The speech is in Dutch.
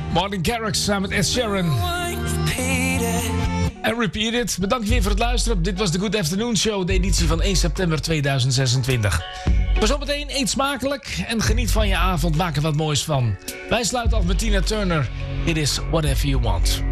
Martin Garrix samen met Ed Sheeran. En Repeat It. Bedankt weer voor het luisteren. Dit was de Good Afternoon Show, de editie van 1 september 2026. Maar zometeen eet smakelijk en geniet van je avond. Maak er wat moois van. Wij sluiten af met Tina Turner. It is Whatever You Want.